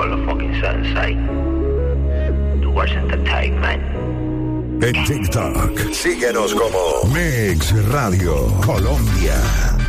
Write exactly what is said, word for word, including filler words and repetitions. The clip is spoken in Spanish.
con los fucking Sensei. Tu worst entertainment. En TikTok, síguenos como Mix Radio Colombia.